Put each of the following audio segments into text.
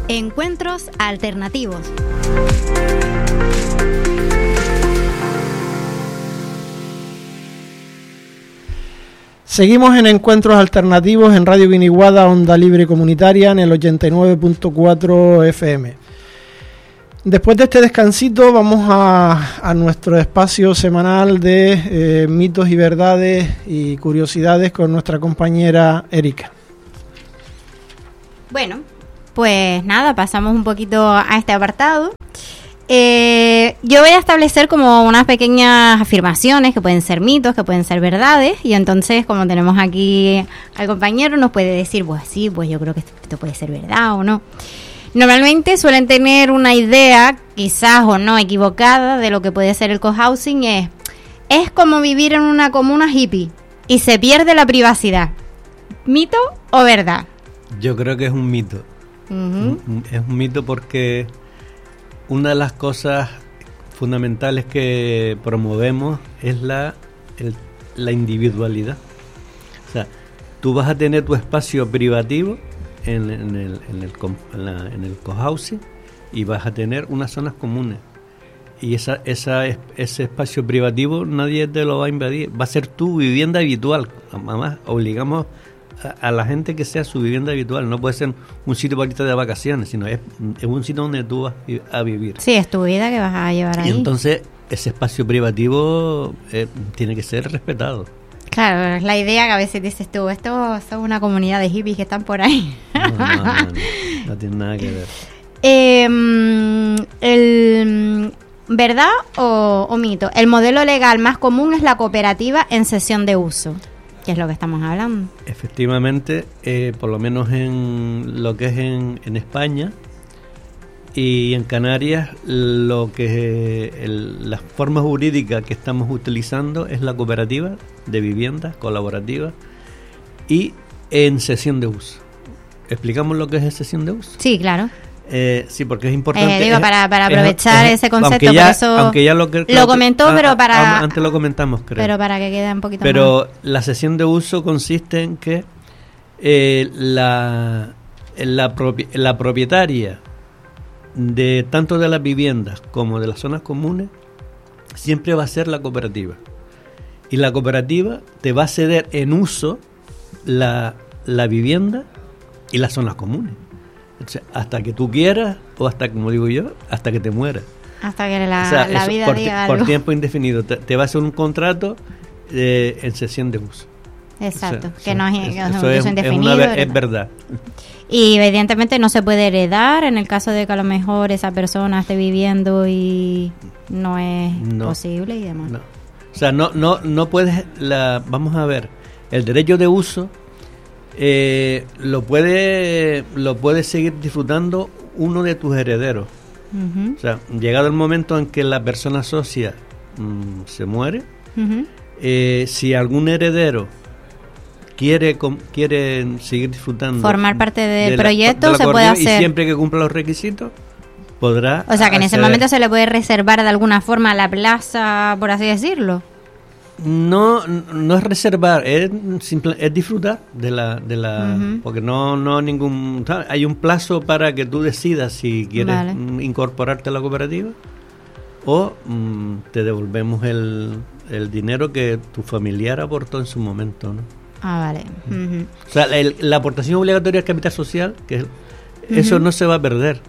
Encuentros alternativos. Seguimos en Encuentros Alternativos en Radio Guiniguada, Onda Libre Comunitaria, en el 89.4 FM. Después de este descansito vamos a nuestro espacio semanal de mitos y verdades y curiosidades con nuestra compañera Erika. Bueno, pues nada, pasamos un poquito a este apartado. Yo voy a establecer como unas pequeñas afirmaciones que pueden ser mitos, que pueden ser verdades, y entonces, como tenemos aquí al compañero, nos puede decir, pues sí, pues yo creo que esto puede ser verdad o no. Normalmente suelen tener una idea, quizás o no equivocada, de lo que puede ser el cohousing. Es como vivir en una comuna hippie y se pierde la privacidad. ¿Mito o verdad? Yo creo que es un mito. Uh-huh. Es un mito porque una de las cosas fundamentales que promovemos es la individualidad. O sea, tú vas a tener tu espacio privativo en el cohousing y vas a tener unas zonas comunes. Y ese espacio privativo nadie te lo va a invadir. Va a ser tu vivienda habitual. Además, obligamos a la gente que sea su vivienda habitual. No puede ser un sitio para irte de vacaciones, sino es un sitio donde tú vas a vivir. Sí, es tu vida que vas a llevar ahí. Y entonces ese espacio privativo tiene que ser respetado. Claro, es la idea que a veces dices tú, esto es una comunidad de hippies que están por ahí. No tiene nada que ver. ¿Verdad o mito? El modelo legal más común es la cooperativa en cesión de uso, que es lo que estamos hablando. Efectivamente, por lo menos en lo que es en España y en Canarias, las formas jurídicas que estamos utilizando es la cooperativa de vivienda colaborativa y en cesión de uso. ¿Explicamos lo que es cesión de uso? Sí, claro. Sí, porque es importante. Para aprovechar ese concepto, aunque ya lo comentó, pero para... Antes lo comentamos, creo. Pero para que quede un poquito más. Pero la cesión de uso consiste en que la propietaria de tanto de las viviendas como de las zonas comunes siempre va a ser la cooperativa. Y la cooperativa te va a ceder en uso la vivienda y las zonas comunes. Entonces, hasta que tú quieras, o hasta, como digo yo, hasta que te mueras. Hasta que la vida diga algo. Por tiempo indefinido. Te va a hacer un contrato en cesión de uso. Exacto, o sea, que no es un uso indefinido. Es verdad. Y evidentemente no se puede heredar en el caso de que a lo mejor esa persona esté viviendo y no es posible y demás. No. O sea, no puedes, vamos a ver, el derecho de uso lo puede seguir disfrutando uno de tus herederos. Uh-huh. O sea, llegado el momento en que la persona socia se muere, uh-huh. Si algún heredero quiere seguir disfrutando, formar parte del proyecto, se puede hacer. Y siempre que cumpla los requisitos, podrá. O sea, que en ese momento se le puede reservar de alguna forma la plaza, por así decirlo. No es reservar, es disfrutar de la uh-huh. Porque no ningún, hay un plazo para que tú decidas si quieres incorporarte a la cooperativa o te devolvemos el dinero que tu familiar aportó en su momento, ¿no? Vale. Uh-huh. O sea, la aportación obligatoria al capital social, que eso uh-huh. no se va a perder.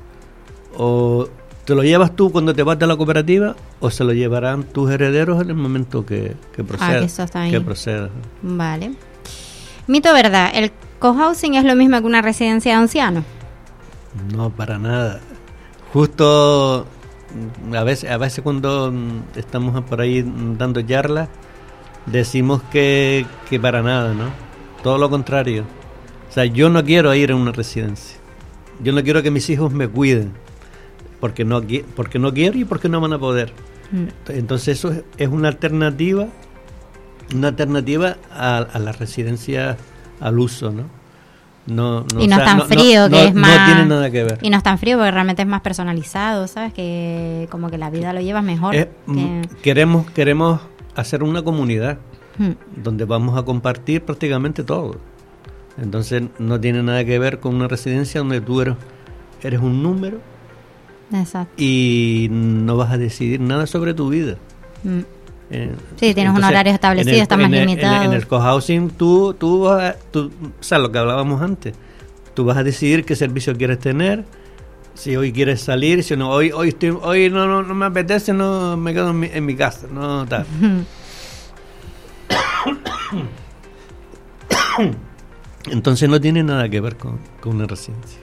O te lo llevas tú cuando te vas de la cooperativa o se lo llevarán tus herederos en el momento que proceda. Que eso está ahí. Que proceda. Vale. Mito, ¿verdad? ¿El cohousing es lo mismo que una residencia de ancianos? No, para nada. Justo a veces cuando estamos por ahí dando charlas decimos que para nada, ¿no? Todo lo contrario. O sea, yo no quiero ir a una residencia. Yo no quiero que mis hijos me cuiden. Porque no quiero y porque no van a poder. Entonces eso es una alternativa a la residencia al uso, ¿no? Y no es tan frío, que es más... No tiene nada que ver. Y no es tan frío porque realmente es más personalizado, ¿sabes? Que como que la vida lo llevas mejor. Queremos hacer una comunidad donde vamos a compartir prácticamente todo. Entonces no tiene nada que ver con una residencia donde tú eres eres un número. Exacto. Y no vas a decidir nada sobre tu vida. Sí, tienes un horario establecido, está más limitado. En el cohousing tú, o sea, lo que hablábamos antes, tú vas a decidir qué servicio quieres tener, si hoy quieres salir, si no, hoy no me apetece, no me quedo en mi casa, no tal. Entonces no tiene nada que ver con una residencia.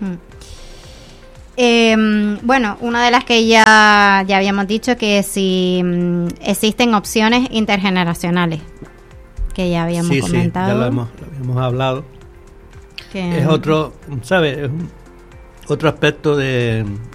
Bueno, una de las que ya habíamos dicho, que si existen opciones intergeneracionales, que ya habíamos comentado. Sí, ya lo habíamos hablado. Que es otro, ¿sabes? Es otro aspecto de